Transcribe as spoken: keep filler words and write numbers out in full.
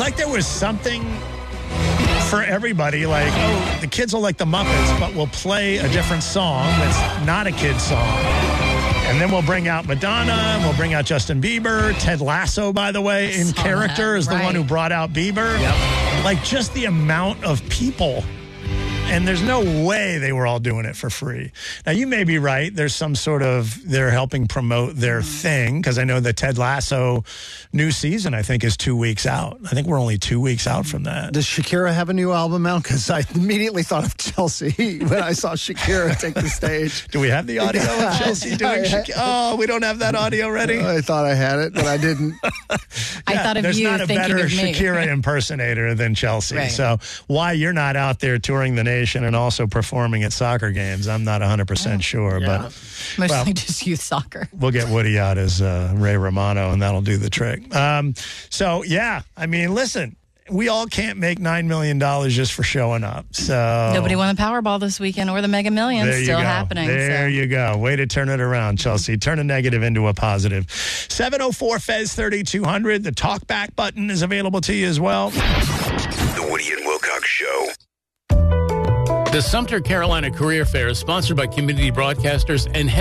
like there was something for everybody. Like, oh, the kids will like the Muppets, but we'll play a different song that's not a kid's song. And then we'll bring out Madonna, and we'll bring out Justin Bieber. Ted Lasso, by the way, in character, that. is the Right. one who brought out Bieber. Yep. Like, just the amount of people. And there's no way they were all doing it for free. Now, you may be right. There's some sort of, they're helping promote their mm-hmm. thing, because I know the Ted Lasso new season, I think, is two weeks out. I think we're only two weeks out from that. Does Shakira have a new album out? Because I immediately thought of Chelsea when I saw Shakira take the stage. Do we have the audio of Chelsea doing Shakira? Oh, we don't have that audio ready? I thought I had it, but I didn't. I yeah, thought of there's you not a thinking better of me. Shakira impersonator than Chelsea. Right. So why you're not out there touring the nation and also performing at soccer games, I'm not one hundred percent Yeah. sure. Yeah. But Mostly well, just youth soccer. we'll get Woody out as uh, Ray Romano, and that'll do the trick. Um, so, yeah, I mean, listen, we all can't make nine million dollars just for showing up. So Nobody won the Powerball this weekend or the Mega Millions. There you Still go. happening. There so. you go. Way to turn it around, Chelsea. Turn a negative into a positive. seven oh four Fez thirty-two hundred. The talkback button is available to you as well. The Woody and Wilcox Show. The Sumter Carolina Career Fair is sponsored by Community Broadcasters and